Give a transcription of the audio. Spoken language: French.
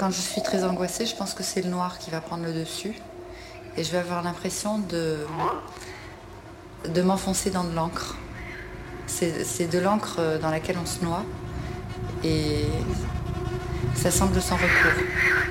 Quand je suis très angoissée, je pense que c'est le noir qui va prendre le dessus. Et je vais avoir l'impression de m'enfoncer dans de l'encre. C'est de l'encre dans laquelle on se noie. Et ça semble sans recours.